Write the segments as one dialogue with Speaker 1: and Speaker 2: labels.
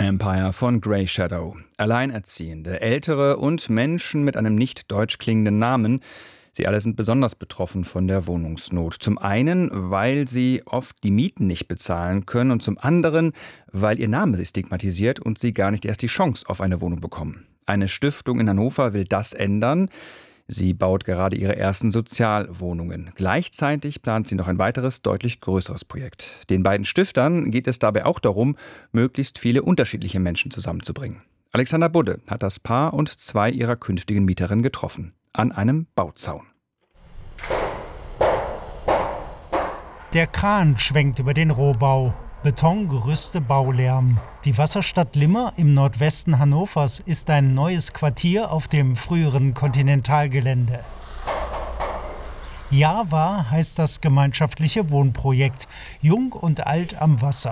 Speaker 1: Empire von Grey Shadow. Alleinerziehende, Ältere und Menschen mit einem nicht deutsch klingenden Namen. Sie alle sind besonders betroffen von der Wohnungsnot. Zum einen, weil sie oft die Mieten nicht bezahlen können und zum anderen, weil ihr Name sie stigmatisiert und sie gar nicht erst die Chance auf eine Wohnung bekommen. Eine Stiftung in Hannover will das ändern. Sie baut gerade ihre ersten Sozialwohnungen. Gleichzeitig plant sie noch ein weiteres, deutlich größeres Projekt. Den beiden Stiftern geht es dabei auch darum, möglichst viele unterschiedliche Menschen zusammenzubringen. Alexander Budde hat das Paar und zwei ihrer künftigen Mieterinnen getroffen. An einem Bauzaun.
Speaker 2: Der Kran schwenkt über den Rohbau. Betongerüste, Baulärm. Die Wasserstadt Limmer im Nordwesten Hannovers ist ein neues Quartier auf dem früheren Kontinentalgelände. Java heißt das gemeinschaftliche Wohnprojekt. Jung und alt am Wasser.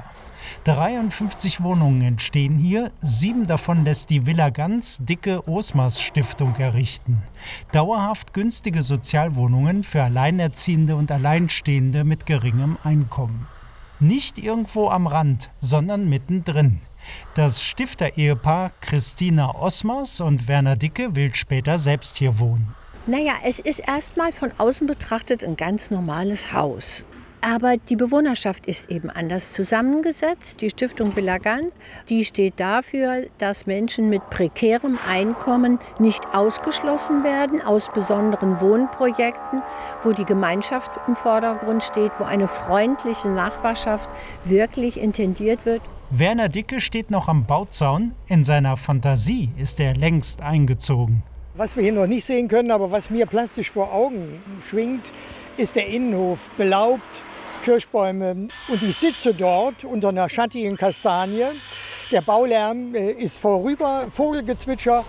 Speaker 2: 53 Wohnungen entstehen hier. 7 davon lässt die Villa Ganz Dicke Osmars Stiftung errichten. Dauerhaft günstige Sozialwohnungen für Alleinerziehende und Alleinstehende mit geringem Einkommen. Nicht irgendwo am Rand, sondern mittendrin. Das Stifter-Ehepaar Christina Osmars und Werner Dicke will später selbst hier wohnen.
Speaker 3: Naja, es ist erstmal von außen betrachtet ein ganz normales Haus. Aber die Bewohnerschaft ist eben anders zusammengesetzt. Die Stiftung Villa Ganz, die steht dafür, dass Menschen mit prekärem Einkommen nicht ausgeschlossen werden aus besonderen Wohnprojekten, wo die Gemeinschaft im Vordergrund steht, wo eine freundliche Nachbarschaft wirklich intendiert wird.
Speaker 2: Werner Dicke steht noch am Bauzaun. In seiner Fantasie ist er längst eingezogen.
Speaker 4: Was wir hier noch nicht sehen können, aber was mir plastisch vor Augen schwingt, ist der Innenhof, belaubt, Kirschbäume. Und ich sitze dort unter einer schattigen Kastanie. Der Baulärm ist vorüber, Vogelgezwitscher.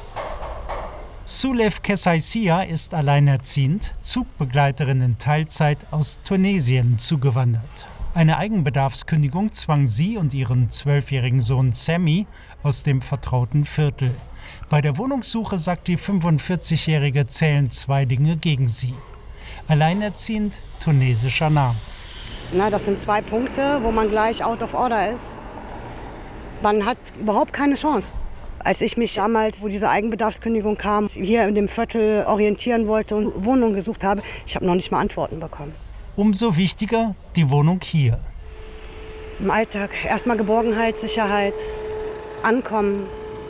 Speaker 2: Sulev Kesaisia ist alleinerziehend, Zugbegleiterin in Teilzeit aus Tunesien zugewandert. Eine Eigenbedarfskündigung zwang sie und ihren 12-jährigen Sohn Sammy aus dem vertrauten Viertel. Bei der Wohnungssuche, sagt die 45-Jährige, zählen 2 Dinge gegen sie. Alleinerziehend, tunesischer Name.
Speaker 5: Das sind 2 Punkte, wo man gleich out of order ist. Man hat überhaupt keine Chance. Als ich mich damals, wo diese Eigenbedarfskündigung kam, hier in dem Viertel orientieren wollte und Wohnungen gesucht habe, ich habe noch nicht mal Antworten bekommen.
Speaker 2: Umso wichtiger die Wohnung hier.
Speaker 5: Im Alltag erstmal Geborgenheit, Sicherheit, Ankommen,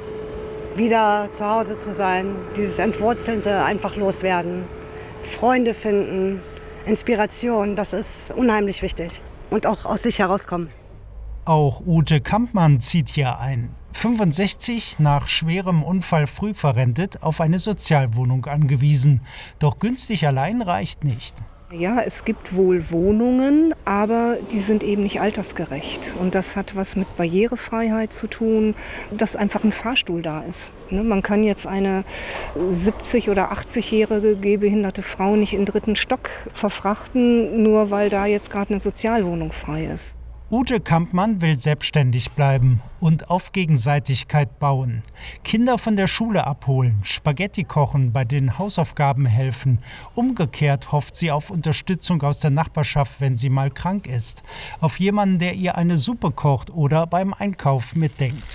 Speaker 5: wieder zu Hause zu sein, dieses Entwurzelte einfach loswerden, Freunde finden, Inspiration, das ist unheimlich wichtig. Und auch aus sich herauskommen.
Speaker 2: Auch Ute Kampmann zieht hier ein. 65, nach schwerem Unfall früh verrentet, auf eine Sozialwohnung angewiesen. Doch günstig allein reicht nicht.
Speaker 6: Ja, es gibt wohl Wohnungen, aber die sind eben nicht altersgerecht. Und das hat was mit Barrierefreiheit zu tun, dass einfach ein Fahrstuhl da ist. Man kann jetzt eine 70- oder 80-jährige gehbehinderte Frau nicht in den 3. Stock verfrachten, nur weil da jetzt gerade eine Sozialwohnung frei ist.
Speaker 2: Ute Kampmann will selbstständig bleiben und auf Gegenseitigkeit bauen. Kinder von der Schule abholen, Spaghetti kochen, bei den Hausaufgaben helfen. Umgekehrt hofft sie auf Unterstützung aus der Nachbarschaft, wenn sie mal krank ist. Auf jemanden, der ihr eine Suppe kocht oder beim Einkauf mitdenkt.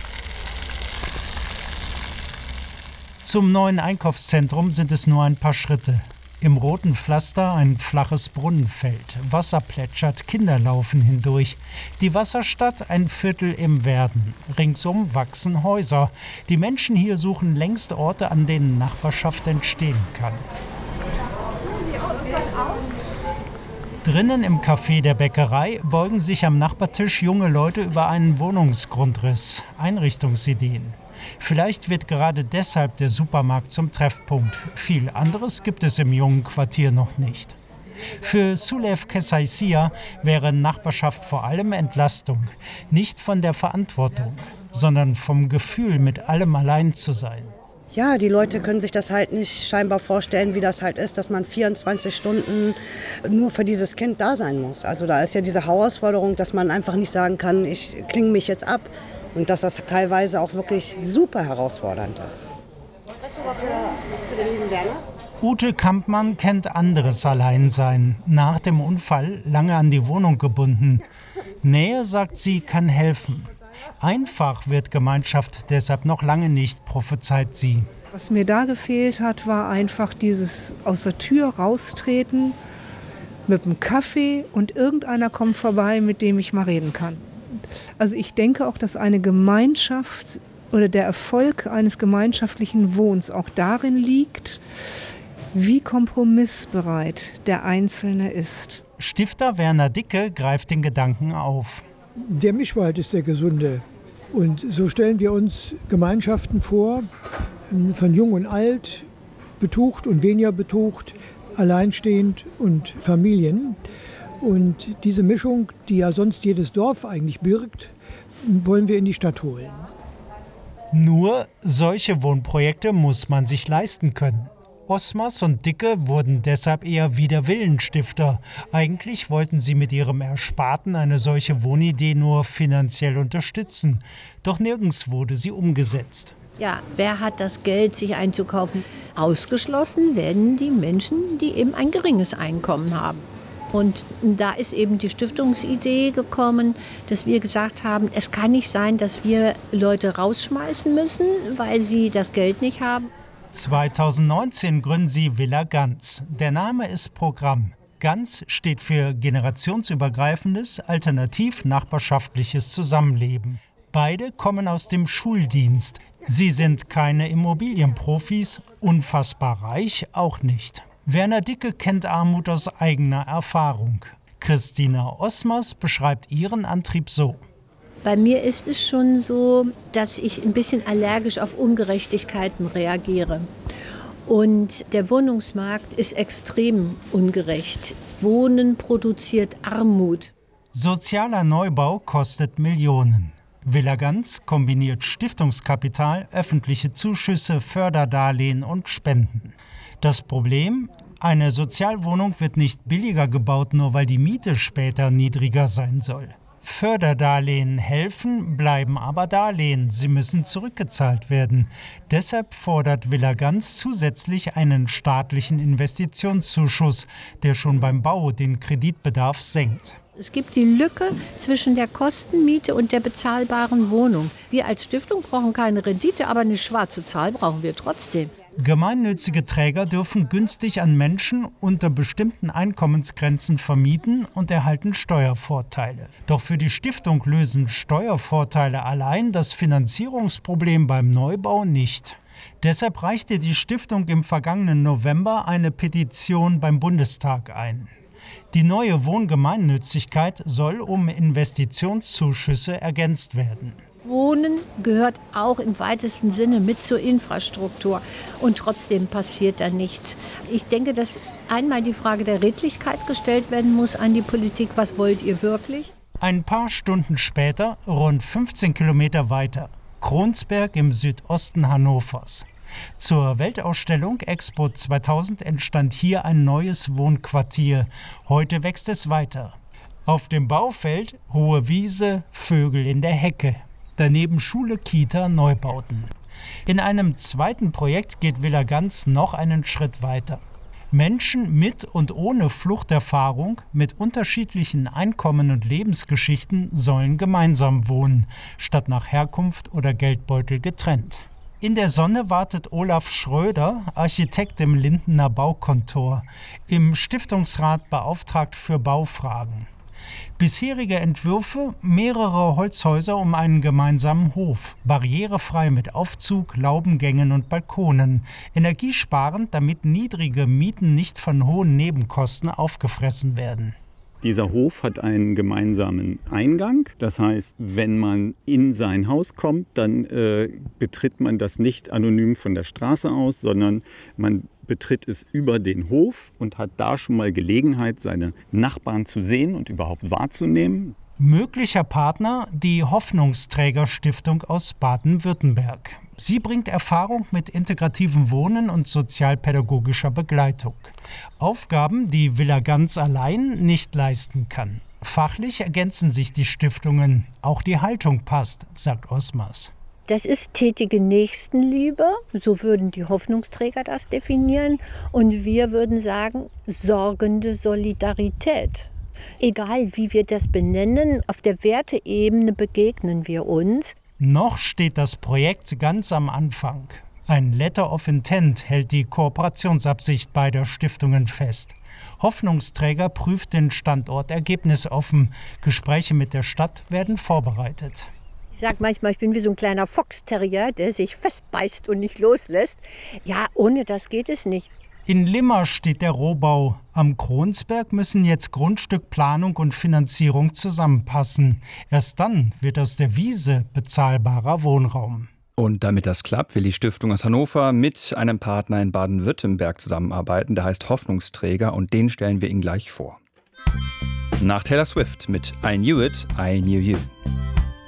Speaker 2: Zum neuen Einkaufszentrum sind es nur ein paar Schritte. Im roten Pflaster ein flaches Brunnenfeld. Wasser plätschert, Kinder laufen hindurch. Die Wasserstadt, ein Viertel im Werden. Ringsum wachsen Häuser. Die Menschen hier suchen längst Orte, an denen Nachbarschaft entstehen kann. Drinnen im Café der Bäckerei beugen sich am Nachbartisch junge Leute über einen Wohnungsgrundriss, Einrichtungsideen. Vielleicht wird gerade deshalb der Supermarkt zum Treffpunkt. Viel anderes gibt es im jungen Quartier noch nicht. Für Sulev Kesaisia wäre Nachbarschaft vor allem Entlastung. Nicht von der Verantwortung, sondern vom Gefühl, mit allem allein zu sein.
Speaker 5: Ja, die Leute können sich das halt nicht scheinbar vorstellen, wie das halt ist, dass man 24 Stunden nur für dieses Kind da sein muss. Also da ist ja diese Herausforderung, dass man einfach nicht sagen kann, ich klinge mich jetzt ab. Und dass das teilweise auch wirklich super herausfordernd ist. Was für den lieben Werner?
Speaker 2: Ute Kampmann kennt anderes Alleinsein. Nach dem Unfall lange an die Wohnung gebunden. Nähe, sagt sie, kann helfen. Einfach wird Gemeinschaft deshalb noch lange nicht, prophezeit sie.
Speaker 6: Was mir da gefehlt hat, war einfach dieses aus der Tür raustreten mit einem Kaffee und irgendeiner kommt vorbei, mit dem ich mal reden kann. Also ich denke auch, dass eine Gemeinschaft oder der Erfolg eines gemeinschaftlichen Wohns auch darin liegt, wie kompromissbereit der Einzelne ist.
Speaker 2: Stifter Werner Dicke greift den Gedanken auf.
Speaker 4: Der Mischwald ist der gesunde. Und so stellen wir uns Gemeinschaften vor, von jung und alt, betucht und weniger betucht, alleinstehend und Familien. Und diese Mischung, die ja sonst jedes Dorf eigentlich birgt, wollen wir in die Stadt holen.
Speaker 2: Nur solche Wohnprojekte muss man sich leisten können. Osmers und Dicke wurden deshalb eher Widerwillenstifter. Eigentlich wollten sie mit ihrem Ersparten eine solche Wohnidee nur finanziell unterstützen. Doch nirgends wurde sie umgesetzt.
Speaker 3: Ja, wer hat das Geld, sich einzukaufen? Ausgeschlossen werden die Menschen, die eben ein geringes Einkommen haben. Und da ist eben die Stiftungsidee gekommen, dass wir gesagt haben, es kann nicht sein, dass wir Leute rausschmeißen müssen, weil sie das Geld nicht haben.
Speaker 2: 2019 gründen sie Villa Ganz. Der Name ist Programm. Ganz steht für generationsübergreifendes, alternativ-nachbarschaftliches Zusammenleben. Beide kommen aus dem Schuldienst. Sie sind keine Immobilienprofis, unfassbar reich auch nicht. Werner Dicke kennt Armut aus eigener Erfahrung. Christina Osmers beschreibt ihren Antrieb so.
Speaker 3: Bei mir ist es schon so, dass ich ein bisschen allergisch auf Ungerechtigkeiten reagiere. Und der Wohnungsmarkt ist extrem ungerecht. Wohnen produziert Armut.
Speaker 2: Sozialer Neubau kostet Millionen. Villa Ganz kombiniert Stiftungskapital, öffentliche Zuschüsse, Förderdarlehen und Spenden. Das Problem? Eine Sozialwohnung wird nicht billiger gebaut, nur weil die Miete später niedriger sein soll. Förderdarlehen helfen, bleiben aber Darlehen. Sie müssen zurückgezahlt werden. Deshalb fordert Villa Ganz zusätzlich einen staatlichen Investitionszuschuss, der schon beim Bau den Kreditbedarf senkt.
Speaker 3: Es gibt die Lücke zwischen der Kostenmiete und der bezahlbaren Wohnung. Wir als Stiftung brauchen keine Rendite, aber eine schwarze Zahl brauchen wir trotzdem.
Speaker 2: Gemeinnützige Träger dürfen günstig an Menschen unter bestimmten Einkommensgrenzen vermieten und erhalten Steuervorteile. Doch für die Stiftung lösen Steuervorteile allein das Finanzierungsproblem beim Neubau nicht. Deshalb reichte die Stiftung im vergangenen November eine Petition beim Bundestag ein. Die neue Wohngemeinnützigkeit soll um Investitionszuschüsse ergänzt werden.
Speaker 3: Wohnen gehört auch im weitesten Sinne mit zur Infrastruktur und trotzdem passiert da nichts. Ich denke, dass einmal die Frage der Redlichkeit gestellt werden muss an die Politik. Was wollt ihr wirklich?
Speaker 2: Ein paar Stunden später, rund 15 Kilometer weiter, Kronsberg im Südosten Hannovers. Zur Weltausstellung Expo 2000 entstand hier ein neues Wohnquartier. Heute wächst es weiter. Auf dem Baufeld hohe Wiese, Vögel in der Hecke. Daneben Schule, Kita, Neubauten. In einem zweiten Projekt geht Villa Ganz noch einen Schritt weiter. Menschen mit und ohne Fluchterfahrung, mit unterschiedlichen Einkommen und Lebensgeschichten sollen gemeinsam wohnen, statt nach Herkunft oder Geldbeutel getrennt. In der Sonne wartet Olaf Schröder, Architekt im Lindener Baukontor, im Stiftungsrat beauftragt für Baufragen. Bisherige Entwürfe: mehrere Holzhäuser um einen gemeinsamen Hof, barrierefrei mit Aufzug, Laubengängen und Balkonen, energiesparend, damit niedrige Mieten nicht von hohen Nebenkosten aufgefressen werden.
Speaker 7: Dieser Hof hat einen gemeinsamen Eingang. Das heißt, wenn man in sein Haus kommt, dann betritt man das nicht anonym von der Straße aus, sondern man betritt es über den Hof und hat da schon mal Gelegenheit, seine Nachbarn zu sehen und überhaupt wahrzunehmen.
Speaker 2: Möglicher Partner die Hoffnungsträger-Stiftung aus Baden-Württemberg. Sie bringt Erfahrung mit integrativem Wohnen und sozialpädagogischer Begleitung. Aufgaben, die Villa Ganz allein nicht leisten kann. Fachlich ergänzen sich die Stiftungen. Auch die Haltung passt, sagt Osmers.
Speaker 3: Das ist tätige Nächstenliebe, so würden die Hoffnungsträger das definieren. Und wir würden sagen, sorgende Solidarität. Egal, wie wir das benennen, auf der Werteebene begegnen wir uns.
Speaker 2: Noch steht das Projekt ganz am Anfang. Ein Letter of Intent hält die Kooperationsabsicht beider Stiftungen fest. Hoffnungsträger prüft den Standort ergebnisoffen. Gespräche mit der Stadt werden vorbereitet.
Speaker 3: Ich sage manchmal, ich bin wie so ein kleiner Foxterrier, der sich festbeißt und nicht loslässt. Ja, ohne das geht es nicht.
Speaker 2: In Limmer steht der Rohbau. Am Kronsberg müssen jetzt Grundstück, Planung und Finanzierung zusammenpassen. Erst dann wird aus der Wiese bezahlbarer Wohnraum.
Speaker 1: Und damit das klappt, will die Stiftung aus Hannover mit einem Partner in Baden-Württemberg zusammenarbeiten. Der heißt Hoffnungsträger und den stellen wir Ihnen gleich vor. Nach Taylor Swift mit I Knew It, I Knew You.